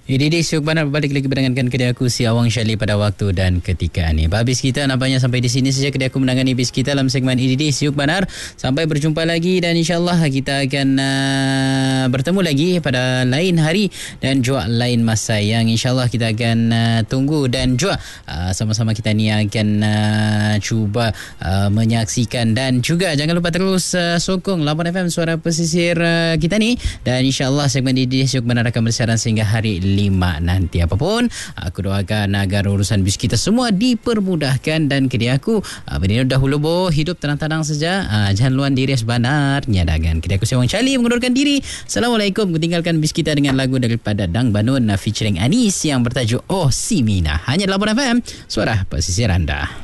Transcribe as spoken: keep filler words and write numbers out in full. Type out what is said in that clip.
Ini dia Syuk Banar balik lagi berdengarkan kedai aku si Awang Syali pada waktu dan ketika ini. Habis kita nampaknya sampai di sini saja kedai aku menangani bis kita dalam segmen ini di Syuk Banar. Sampai berjumpa lagi dan insyaAllah kita akan uh, bertemu lagi pada lain hari dan juga lain masa yang insyaAllah kita akan uh, tunggu dan juga uh, sama-sama kita ni akan uh, cuba uh, menyaksikan dan juga jangan lupa terus uh, sokong Labuan F M Suara Pesisir uh, kita ni dan insyaAllah segmen ini di Syuk Banar akan bersiaran sehingga hari lima nanti. Apapun aku doakan agar urusan bis kita semua dipermudahkan dan kedai aku uh, berdiri dahulu boh hidup tenang-tenang saja, uh, jangan luan diri sebenarnya dagan. Kedai aku si Awang Syali mengundurkan diri. Assalamualaikum. Tinggalkan bis kita dengan lagu daripada Dang Banun featuring Anis yang bertajuk Oh Si Mina. Hanya Labuan F M Suara Pesisir anda.